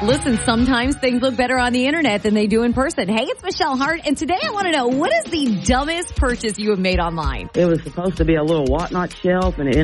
Listen, sometimes things look better on the internet than they do in person. Hey, it's Michelle Hart, and today I want to know, what is the dumbest purchase you have made online? It was supposed to be a little whatnot shelf, and it